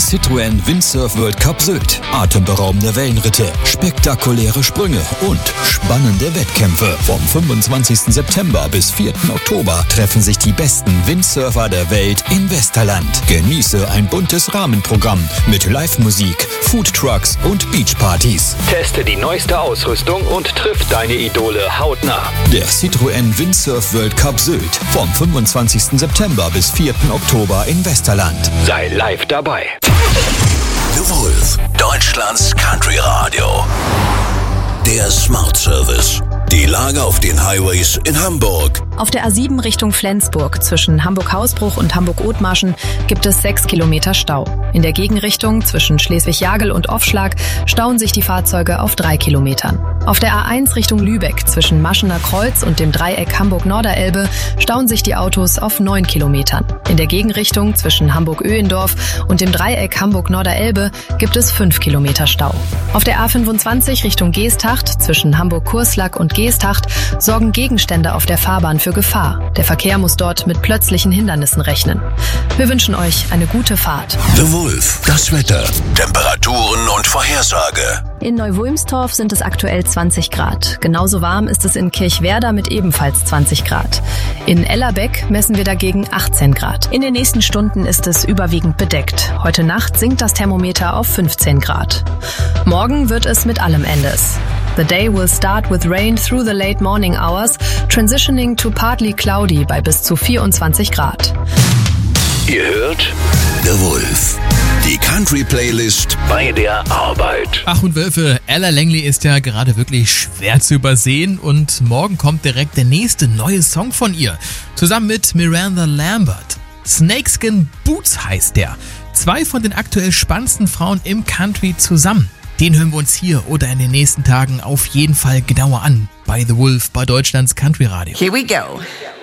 Citroën Windsurf World Cup Sylt. Atemberaubende Wellenritte, spektakuläre Sprünge und spannende Wettkämpfe. Vom 25. September bis 4. Oktober treffen sich die besten Windsurfer der Welt in Westerland. Genieße ein buntes Rahmenprogramm mit Live-Musik, Foodtrucks und Beachpartys. Teste die neueste Ausrüstung und triff deine Idole hautnah. Der Citroën Windsurf World Cup Sylt vom 25. September bis 4. Oktober in Westerland. Sei live dabei. The Wolf, Deutschlands Country Radio. Der Smart Service. Die Lage auf den Highways in Hamburg. Auf der A7 Richtung Flensburg zwischen Hamburg-Hausbruch und Hamburg-Othmarschen gibt es 6 Kilometer Stau. In der Gegenrichtung zwischen Schleswig-Jagel und Offschlag stauen sich die Fahrzeuge auf 3 Kilometern. Auf der A1 Richtung Lübeck zwischen Maschener Kreuz und dem Dreieck Hamburg-Norderelbe stauen sich die Autos auf 9 Kilometern. In der Gegenrichtung zwischen Hamburg-Öhendorf und dem Dreieck Hamburg-Norderelbe gibt es 5 Kilometer Stau. Auf der A25 Richtung Geesthacht zwischen Hamburg-Kurslack und Geesthacht sorgen Gegenstände auf der Fahrbahn für Gefahr. Der Verkehr muss dort mit plötzlichen Hindernissen rechnen. Wir wünschen euch eine gute Fahrt. The Wolf, das Wetter, Temperaturen und Vorhersage. In Neu-Wulmstorf sind es aktuell 20 Grad. Genauso warm ist es in Kirchwerder mit ebenfalls 20 Grad. In Ellerbeck messen wir dagegen 18 Grad. In den nächsten Stunden ist es überwiegend bedeckt. Heute Nacht sinkt das Thermometer auf 15 Grad. Morgen wird es mit allem Endes. The day will start with rain through the late morning hours, transitioning to partly cloudy bei bis zu 24 Grad. Ihr hört The Wolf, die Country-Playlist bei der Arbeit. Ach und Wölfe, Ella Langley ist ja gerade wirklich schwer zu übersehen und morgen kommt direkt der nächste neue Song von ihr. Zusammen mit Miranda Lambert. Snakeskin Boots heißt der. 2 von den aktuell spannendsten Frauen im Country zusammen. Den hören wir uns hier oder in den nächsten Tagen auf jeden Fall genauer an. Bei The Wolf, bei Deutschlands Country Radio. Here we go.